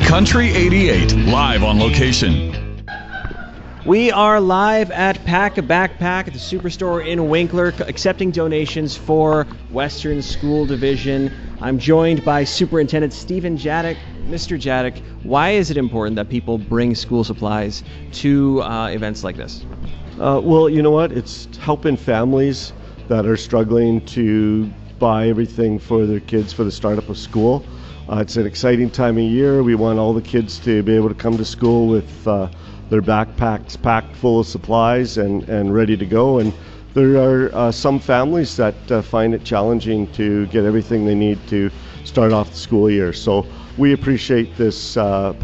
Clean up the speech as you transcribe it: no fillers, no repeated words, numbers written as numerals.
Country 88, live on location. We are live at Pack a Backpack at the Superstore in Winkler, accepting donations for Western School Division. I'm joined by Superintendent Stephen Jadek. Mr. Jadek, why is it important that people bring school supplies to events like this? Well, you know what? It's helping families that are struggling to buy everything for their kids for the startup of school. It's an exciting time of year. We want all the kids to be able to come to school with their backpacks packed full of supplies and ready to go. And there are some families that find it challenging to get everything they need to start off the school year. So we appreciate this